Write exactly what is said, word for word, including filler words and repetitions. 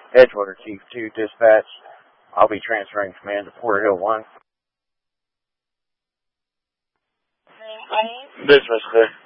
Edgewater Chief two Dispatch. I'll be transferring command to Port Hill one. Dismiss, sir.